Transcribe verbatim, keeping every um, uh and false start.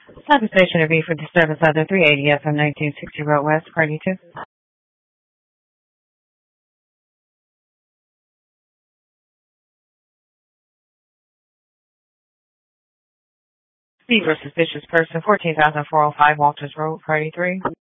Cyber Station to be for disturbance under three eighty F M nineteen sixty Road West, Party two. Steve or suspicious person, fourteen thousand four oh five Walters Road, Party three.